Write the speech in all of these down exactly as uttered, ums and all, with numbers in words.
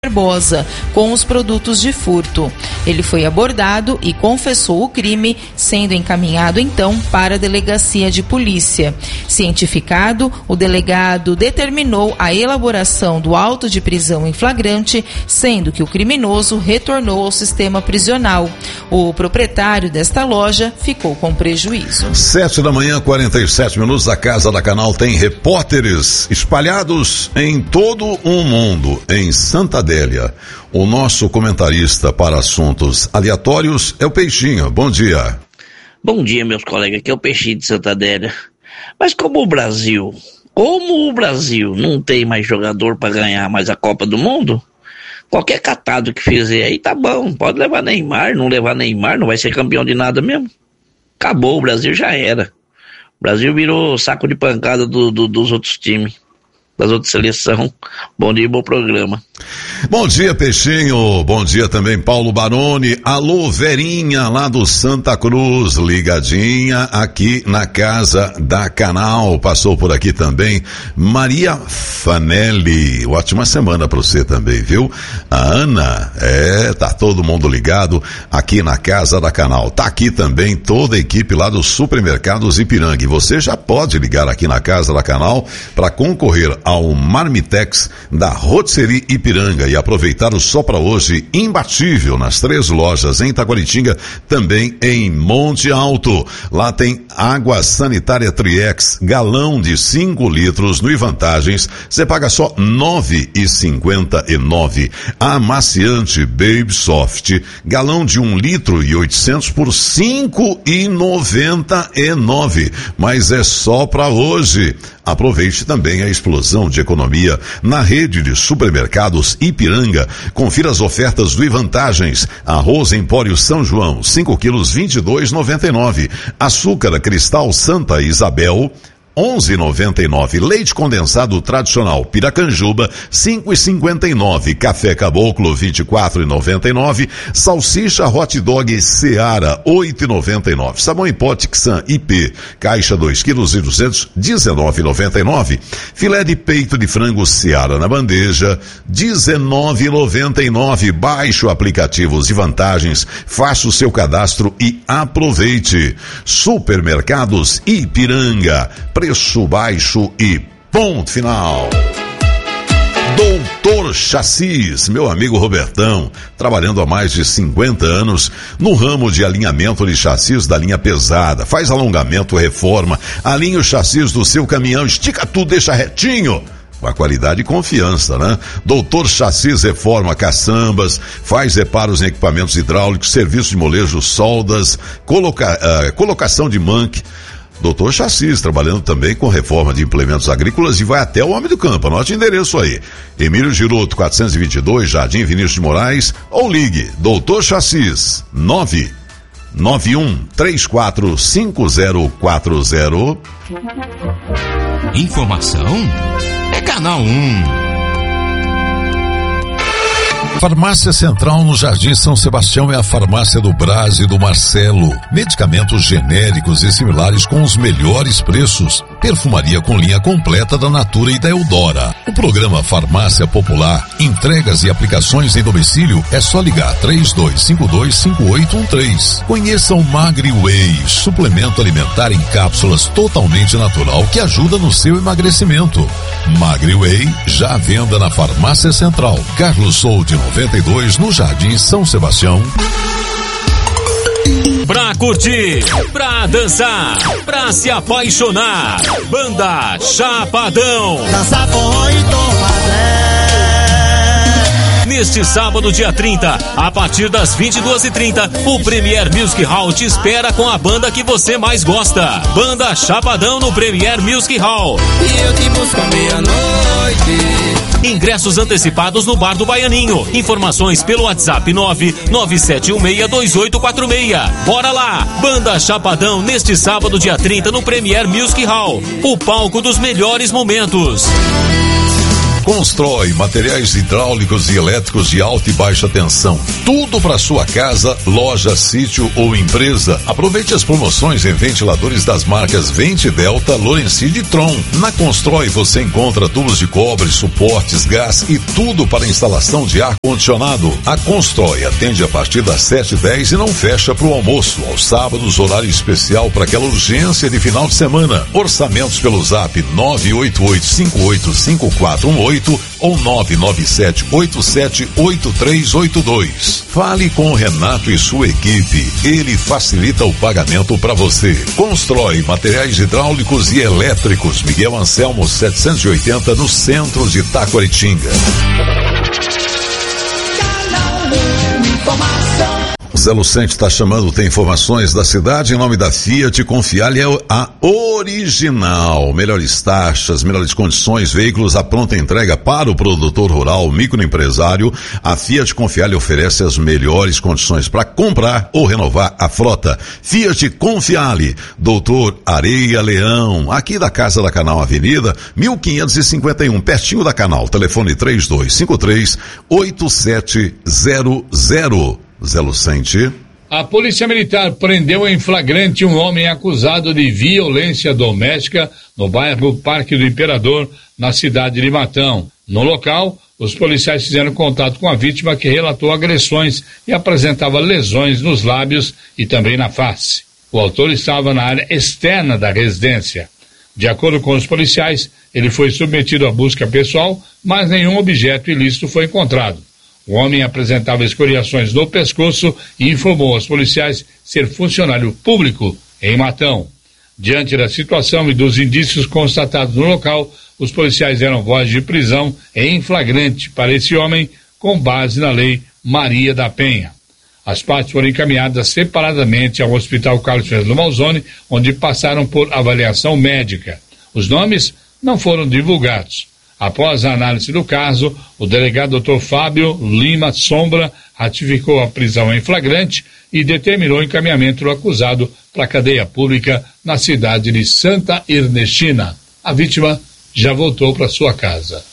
Barbosa com os produtos de furto. Ele foi abordado e confessou o crime, sendo encaminhado então para a delegacia de polícia. Cientificado, o delegado determinou a elaboração do auto de prisão em flagrante, sendo que o criminoso retornou ao sistema prisional. O proprietário desta loja ficou com prejuízo. Sete da manhã, quarenta e sete minutos. A Casa da Canal tem repórteres espalhados em todo o mundo. Em Santa Adélia, o nosso comentarista para assuntos aleatórios é o Peixinho. Bom dia. Bom dia, meus colegas. Aqui é o Peixinho de Santa Adélia. Mas como o Brasil, como o Brasil não tem mais jogador para ganhar mais a Copa do Mundo, qualquer catado que fizer aí tá bom. Pode levar Neymar, não levar Neymar, não vai ser campeão de nada mesmo. Acabou, o Brasil já era. O Brasil virou saco de pancada do, do, dos outros times, das outras seleções. Bom dia, bom programa. Bom dia, Peixinho. Bom dia também, Paulo Baroni. Alô, Verinha, lá do Santa Cruz, ligadinha aqui na Casa da Canal. Passou por aqui também Maria Fanelli. Ótima semana pra você também, viu? A Ana, é, tá todo mundo ligado aqui na Casa da Canal. Tá aqui também toda a equipe lá do Supermercados Ipiranga. E você já pode ligar aqui na Casa da Canal para concorrer ao Marmitex da Rotisserie Ipiranga e aproveitar o Só Pra Hoje imbatível nas três lojas em Taquaritinga, também em Monte Alto. Lá tem água sanitária Triex, galão de cinco litros no Vantagens, você paga só nove reais e cinquenta e nove centavos. Amaciante Baby Soft, galão de um litro e oitocentos por cinco reais e noventa e nove centavos. Mas é só pra hoje. Aproveite também a explosão de economia na rede de supermercados Ipiranga. Confira as ofertas do Vantagens. Arroz Empório São João, cinco quilos, vinte e dois reais e noventa e nove centavos. Açúcar Cristal Santa Isabel, onze reais e noventa e nove centavos. Leite condensado tradicional Piracanjuba, cinco reais e cinquenta e nove centavos. Café Caboclo, vinte e quatro reais e noventa e nove centavos. Salsicha Hot Dog Seara, oito reais e noventa e nove centavos. Sabão em pó Tixan I P, caixa dois quilos e duzentos, dezenove reais e noventa e nove centavos. Filé de peito de frango Seara na bandeja, dezenove reais e noventa e nove centavos. Baixe o aplicativo de Vantagens, faça o seu cadastro e aproveite. Supermercados Ipiranga, preço baixo e ponto final. Doutor Chassis, meu amigo Robertão, trabalhando há mais de cinquenta anos no ramo de alinhamento de chassis da linha pesada. Faz alongamento, reforma, alinha o chassis do seu caminhão, estica tudo, deixa retinho. Com a qualidade e confiança, né? Doutor Chassis reforma caçambas, faz reparos em equipamentos hidráulicos, serviço de molejo, soldas, coloca, uh, colocação de manque. Doutor Chassis, trabalhando também com reforma de implementos agrícolas e vai até o homem do campo. Anote o endereço aí. Emílio Giroto, quatrocentos e vinte e dois, Jardim Vinícius de Moraes, ou ligue, Doutor Chassis, nove nove um três quatro cinco zero quatro zero. Informação é Canal um. Farmácia Central no Jardim São Sebastião é a farmácia do Brás e do Marcelo. Medicamentos genéricos e similares com os melhores preços. Perfumaria com linha completa da Natura e da Eudora. O programa Farmácia Popular, entregas e aplicações em domicílio, é só ligar três dois cinco dois cinco oito um três. Conheça o Magri Whey, suplemento alimentar em cápsulas totalmente natural que ajuda no seu emagrecimento. Magri Whey, já à venda na Farmácia Central. Carlos Soude, noventa e dois, no Jardim São Sebastião. Pra curtir, pra dançar, pra se apaixonar, Banda Chapadão. Dança forró e tomadé. Neste sábado, dia trinta, a partir das vinte e duas e trinta, o Premier Music Hall te espera com a banda que você mais gosta. Banda Chapadão no Premier Music Hall. E eu te busco à meia-noite. Ingressos antecipados no Bar do Baianinho. Informações pelo WhatsApp nove nove sete um seis dois oito quatro seis. Bora lá! Banda Chapadão neste sábado, dia trinta, no Premier Music Hall. O palco dos melhores momentos. Constrói materiais hidráulicos e elétricos de alta e baixa tensão. Tudo para sua casa, loja, sítio ou empresa. Aproveite as promoções em ventiladores das marcas Vente, Delta, Lorenzini e Tron. Na Constrói você encontra tubos de cobre, suportes, gás e tudo para instalação de ar-condicionado. A Constrói atende a partir das sete e dez e não fecha para o almoço. Aos sábados, horário especial para aquela urgência de final de semana. Orçamentos pelo zap nove oito oito cinco oito cinco quatro um oito ou nove nove sete oito sete oito três oito dois. Fale com o Renato e sua equipe. Ele facilita o pagamento para você. Constrói materiais hidráulicos e elétricos. Miguel Anselmo setecentos e oitenta no centro de Taquaritinga. Zé Lucente está chamando, tem informações da cidade em nome da Fiat. Confiale é a original. Melhores taxas, melhores condições, veículos à pronta entrega para o produtor rural, microempresário. A Fiat Confiale oferece as melhores condições para comprar ou renovar a frota. Fiat Confiale, Doutor Areia Leão, aqui da Casa da Canal Avenida, mil quinhentos e cinquenta e um, pertinho da Canal. Telefone três dois cinco três oito sete zero zero. Zé Lucente. A Polícia Militar prendeu em flagrante um homem acusado de violência doméstica no bairro Parque do Imperador, na cidade de Matão. No local, os policiais fizeram contato com a vítima, que relatou agressões e apresentava lesões nos lábios e também na face. O autor estava na área externa da residência. De acordo com os policiais, ele foi submetido à busca pessoal, mas nenhum objeto ilícito foi encontrado. O homem apresentava escoriações no pescoço e informou aos policiais ser funcionário público em Matão. Diante da situação e dos indícios constatados no local, os policiais deram voz de prisão em flagrante para esse homem, com base na lei Maria da Penha. As partes foram encaminhadas separadamente ao Hospital Carlos Fernando Malzone, onde passaram por avaliação médica. Os nomes não foram divulgados. Após a análise do caso, o delegado doutor Fábio Lima Sombra ratificou a prisão em flagrante e determinou o encaminhamento do acusado para a cadeia pública na cidade de Santa Ernestina. A vítima já voltou para sua casa.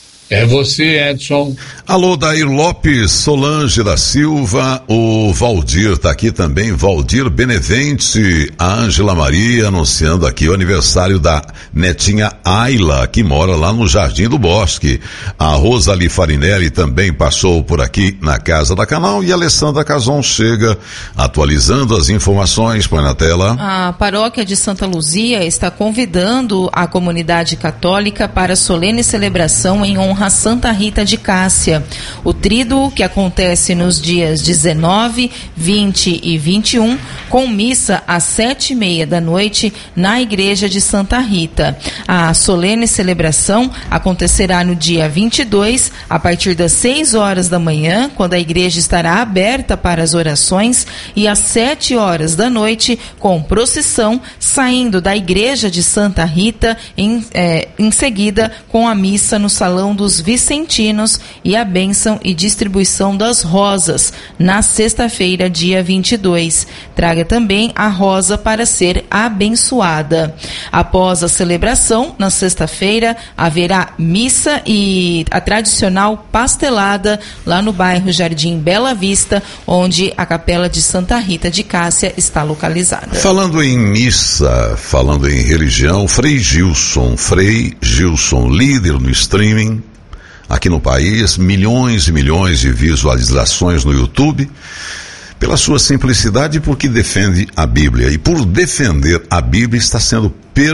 É você, Edson. Alô, Dair Lopes, Solange da Silva, o Valdir está aqui também, Valdir Benevente, a Ângela Maria anunciando aqui o aniversário da netinha Ayla, que mora lá no Jardim do Bosque. A Rosali Farinelli também passou por aqui na Casa da Canal, e a Alessandra Cazon chega atualizando as informações. Põe na tela. A paróquia de Santa Luzia está convidando a comunidade católica para a solene celebração em honra a Santa Rita de Cássia. O tríduo, que acontece nos dias dezenove, vinte e vinte e um, com missa às sete e meia da noite na igreja de Santa Rita. A solene celebração acontecerá no dia vinte e dois, a partir das seis horas da manhã, quando a igreja estará aberta para as orações, e às sete horas da noite, com procissão, saindo da igreja de Santa Rita, em, é, em seguida com a missa no Salão dos Vicentinos e a bênção e distribuição das rosas na sexta-feira, dia vinte e dois. Traga também a rosa para ser abençoada. Após a celebração, na sexta-feira, haverá missa e a tradicional pastelada lá no bairro Jardim Bela Vista, onde a capela de Santa Rita de Cássia está localizada. Falando em missa, falando em religião, Frei Gilson, Frei Gilson, líder no streaming aqui no país, milhões e milhões de visualizações no YouTube, pela sua simplicidade e porque defende a Bíblia. E por defender a Bíblia está sendo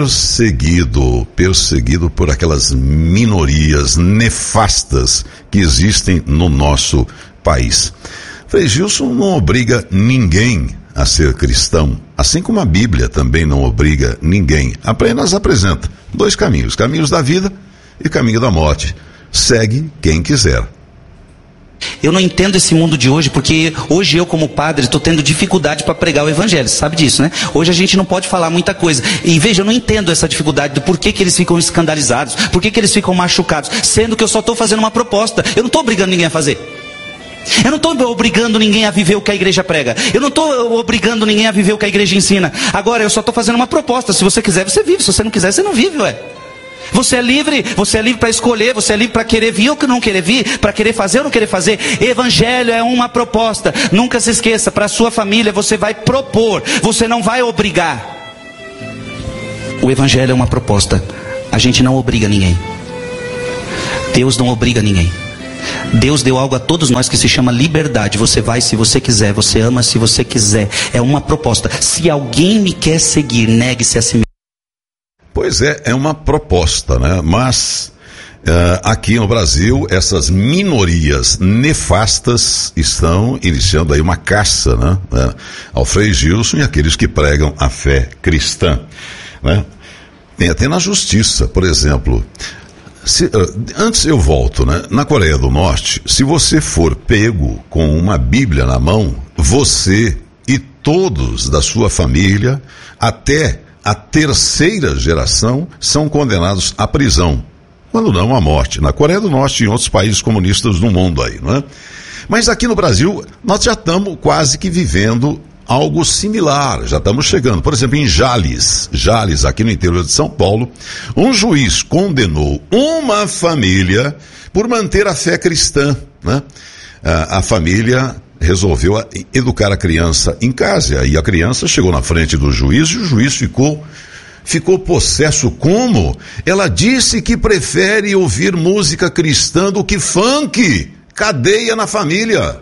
perseguido, perseguido por aquelas minorias nefastas que existem no nosso país. Frei Gilson não obriga ninguém a ser cristão, assim como a Bíblia também não obriga ninguém. Apenas apresenta dois caminhos, caminhos da vida e caminho da morte. Segue quem quiser. Eu não entendo esse mundo de hoje, porque hoje eu, como padre, estou tendo dificuldade para pregar o evangelho, você sabe disso, né? Hoje a gente não pode falar muita coisa. E veja, eu não entendo essa dificuldade do porquê que eles ficam escandalizados, porquê que eles ficam machucados, sendo que eu só estou fazendo uma proposta. Eu não estou obrigando ninguém a fazer. Eu não estou obrigando ninguém a viver o que a igreja prega. Eu não estou obrigando ninguém a viver o que a igreja ensina. Agora, eu só estou fazendo uma proposta. Se você quiser, você vive. Se você não quiser, você não vive, ué. Você é livre, você é livre para escolher, você é livre para querer vir ou não querer vir, para querer fazer ou não querer fazer. Evangelho é uma proposta. Nunca se esqueça, para a sua família você vai propor, você não vai obrigar. O Evangelho é uma proposta. A gente não obriga ninguém. Deus não obriga ninguém. Deus deu algo a todos nós que se chama liberdade. Você vai se você quiser, você ama se você quiser. É uma proposta. Se alguém me quer seguir, negue-se a si mesmo. Pois é, é uma proposta, né? Mas uh, aqui no Brasil, essas minorias nefastas estão iniciando aí uma caça, né? Uh, ao Frei Gilson e aqueles que pregam a fé cristã, né? Tem até na justiça, por exemplo. Se, uh, antes eu volto, né? Na Coreia do Norte, se você for pego com uma Bíblia na mão, você e todos da sua família, até a terceira geração, são condenados à prisão, quando não à morte. Na Coreia do Norte e em outros países comunistas do mundo aí, não é? Mas aqui no Brasil, nós já estamos quase que vivendo algo similar, já estamos chegando. Por exemplo, em Jales, Jales, aqui no interior de São Paulo, um juiz condenou uma família por manter a fé cristã, né? A, a família resolveu educar a criança em casa, e a criança chegou na frente do juiz e o juiz ficou, ficou possesso. Como? Ela disse que prefere ouvir música cristã do que funk. Cadeia na família.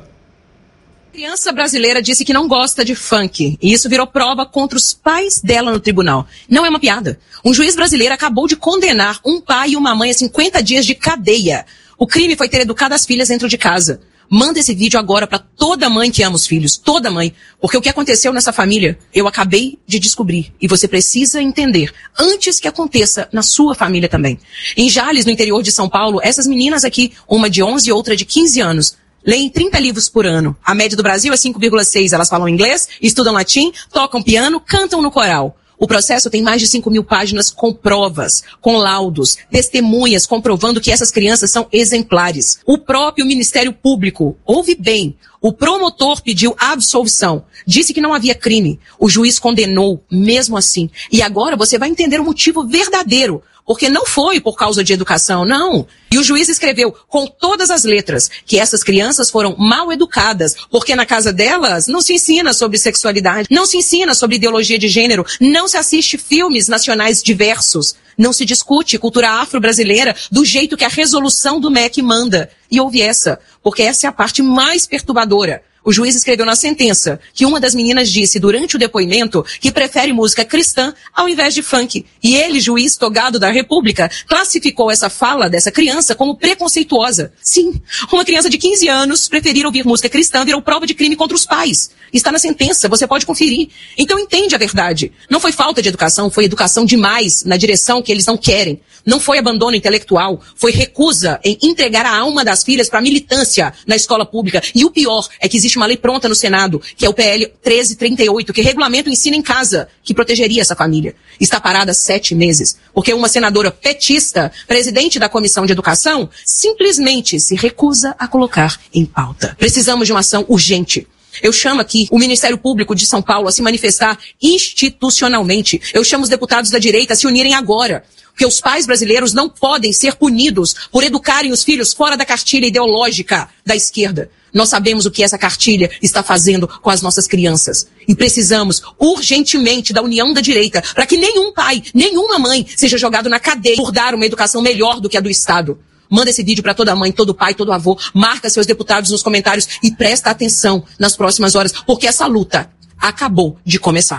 Criança brasileira disse que não gosta de funk, e isso virou prova contra os pais dela no tribunal. Não é uma piada. Um juiz brasileiro acabou de condenar um pai e uma mãe a cinquenta dias de cadeia. O crime foi ter educado as filhas dentro de casa. Manda esse vídeo agora para toda mãe que ama os filhos, toda mãe, porque o que aconteceu nessa família, eu acabei de descobrir, e você precisa entender, antes que aconteça na sua família também. Em Jales, no interior de São Paulo, essas meninas aqui, uma de onze e outra de quinze anos, leem trinta livros por ano. A média do Brasil é cinco vírgula seis. Elas falam inglês, estudam latim, tocam piano, cantam no coral. O processo tem mais de cinco mil páginas com provas, com laudos, testemunhas comprovando que essas crianças são exemplares. O próprio Ministério Público, ouve bem, o promotor pediu absolvição, disse que não havia crime. O juiz condenou, mesmo assim. E agora você vai entender o motivo verdadeiro. Porque não foi por causa de educação, não. E o juiz escreveu com todas as letras que essas crianças foram mal educadas, porque na casa delas não se ensina sobre sexualidade, não se ensina sobre ideologia de gênero, não se assiste filmes nacionais diversos, não se discute cultura afro-brasileira do jeito que a resolução do M E C manda. E houve essa, porque essa é a parte mais perturbadora. O juiz escreveu na sentença que uma das meninas disse durante o depoimento que prefere música cristã ao invés de funk. E ele, juiz togado da República, classificou essa fala dessa criança como preconceituosa. Sim, uma criança de quinze anos preferir ouvir música cristã virou prova de crime contra os pais. Está na sentença, você pode conferir. Então entende a verdade. Não foi falta de educação, foi educação demais na direção que eles não querem. Não foi abandono intelectual, foi recusa em entregar a alma das filhas para a militância na escola pública. E o pior é que existe uma lei pronta no Senado, que é o P L treze trinta e oito, que regulamenta o ensino em casa, que protegeria essa família. Está parada há sete meses, porque uma senadora petista, presidente da Comissão de Educação, simplesmente se recusa a colocar em pauta. Precisamos de uma ação urgente. Eu chamo aqui o Ministério Público de São Paulo a se manifestar institucionalmente. Eu chamo os deputados da direita a se unirem agora. Porque os pais brasileiros não podem ser punidos por educarem os filhos fora da cartilha ideológica da esquerda. Nós sabemos o que essa cartilha está fazendo com as nossas crianças. E precisamos urgentemente da união da direita para que nenhum pai, nenhuma mãe seja jogado na cadeia por dar uma educação melhor do que a do Estado. Manda esse vídeo para toda mãe, todo pai, todo avô. Marca seus deputados nos comentários e presta atenção nas próximas horas, porque essa luta acabou de começar.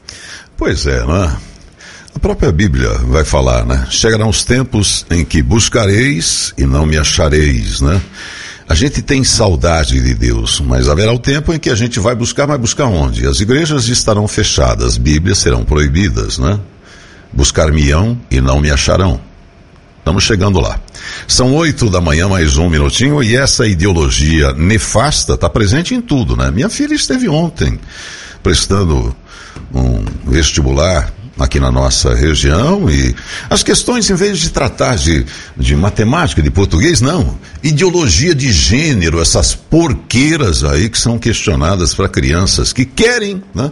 Pois é, né? A própria Bíblia vai falar, né? Chegarão os tempos em que buscareis e não me achareis, né? A gente tem saudade de Deus, mas haverá o tempo em que a gente vai buscar, mas buscar onde? As igrejas estarão fechadas, Bíblias serão proibidas, né? Buscar-me-ão e não me acharão. Estamos chegando lá. São oito da manhã, mais um minutinho, e essa ideologia nefasta está presente em tudo, né? Minha filha esteve ontem prestando um vestibular aqui na nossa região, e as questões, em vez de tratar de, de matemática, de português, não, ideologia de gênero, essas porqueiras aí que são questionadas para crianças que querem, né,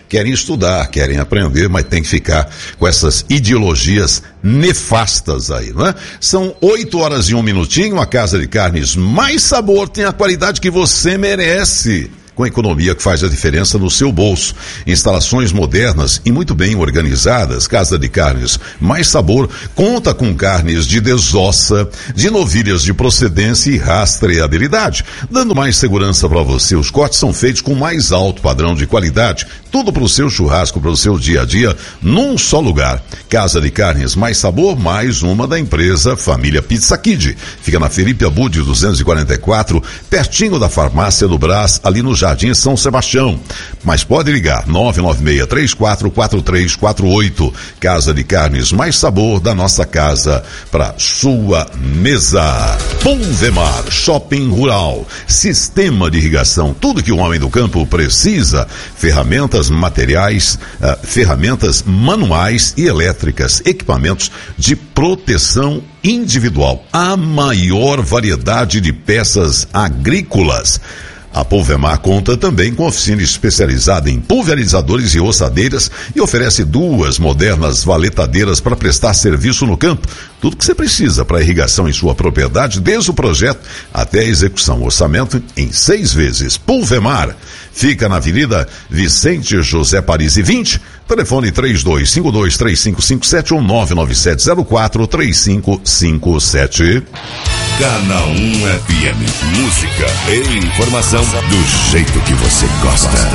querem estudar, querem aprender, mas tem que ficar com essas ideologias nefastas aí, não é? São oito horas e um minutinho, a Casa de Carnes Mais Sabor tem a qualidade que você merece, com economia que faz a diferença no seu bolso. Instalações modernas e muito bem organizadas. Casa de Carnes Mais Sabor conta com carnes de desossa, de novilhas de procedência e rastreabilidade, dando mais segurança para você. Os cortes são feitos com mais alto padrão de qualidade, tudo para o seu churrasco, para o seu dia a dia, num só lugar. Casa de Carnes Mais Sabor, mais uma da empresa Família Pizza Kid. Fica na Felipe Abud duzentos e quarenta e quatro, pertinho da farmácia do Brás, ali no Jardim São Sebastião. Mas pode ligar nove nove seis três quatro quatro três quatro oito. Casa de Carnes Mais Sabor, da nossa casa para sua mesa. Pulvemar Shopping Rural, sistema de irrigação, tudo que o homem do campo precisa, ferramentas, materiais, uh, ferramentas manuais e elétricas, equipamentos de proteção individual, a maior variedade de peças agrícolas. A Pulvemar conta também com oficina especializada em pulverizadores e ossadeiras e oferece duas modernas valetadeiras para prestar serviço no campo. Tudo que você precisa para irrigação em sua propriedade, desde o projeto até a execução. Orçamento em seis vezes. Pulvemar fica na Avenida Vicente José Parisi vinte, telefone três dois cinco dois três cinco cinco sete ou nove nove sete zero quatro três cinco cinco sete. Canal um F M. Música e informação do jeito que você gosta.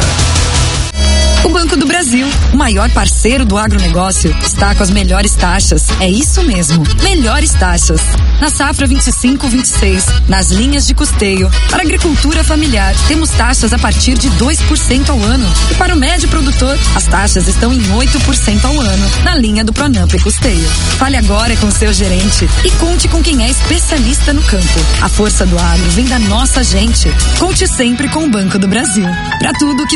O Banco do Brasil, o maior parceiro do agronegócio, está com as melhores taxas. É isso mesmo, melhores taxas. Na safra vinte e cinco vinte e seis, nas linhas de custeio, para a agricultura familiar, temos taxas a partir de dois por cento ao ano. E para o médio produtor, as taxas estão em oito por cento ao ano, na linha do Pronamp e Custeio. Fale agora com seu gerente e conte com quem é especialista no campo. A força do agro vem da nossa gente. Conte sempre com o Banco do Brasil. Para tudo que